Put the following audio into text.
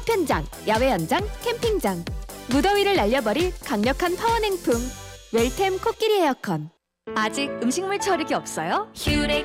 파편장, 야외 연장, 캠핑장. 무더위를 날려버릴 강력한 파워 냉풍. 웰템 코끼리 에어컨. 아직 음식물 처리기 없어요? 큐렉